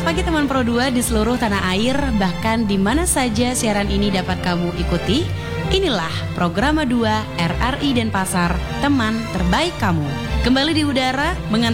Selamat pagi teman Pro 2 di seluruh tanah air, bahkan di mana saja siaran ini dapat kamu ikuti. Inilah Programa 2 RRI Denpasar, teman terbaik kamu. Kembali di udara, mengantar